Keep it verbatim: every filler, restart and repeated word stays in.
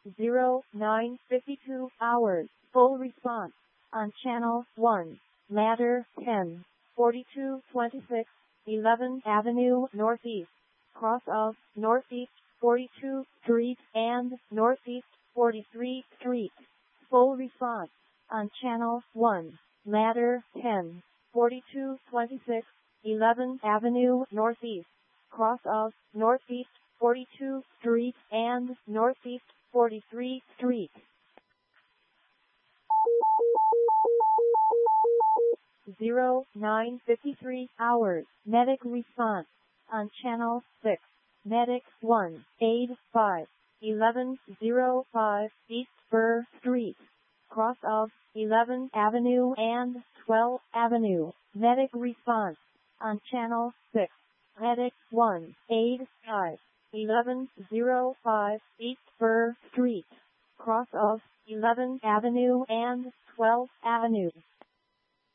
oh nine fifty-two hours. Full response on channel one. Ladder ten. forty-two twenty-six. eleventh Avenue Northeast. Cross of Northeast forty-two Street and Northeast forty-three Street. Full response on channel one. Ladder ten. forty-two twenty-six. eleventh Avenue Northeast. Cross of Northeast forty-two Street and Northeast forty-three Street. oh nine fifty-three hours. Medic response on channel six. Medic one. Aid five. eleven oh five East Burr Street. Cross of eleventh Avenue and twelfth Avenue. Medic response on channel six. Medic one. Aid five. eleven oh five East Burr Street. Cross of eleventh Avenue and twelfth Avenue.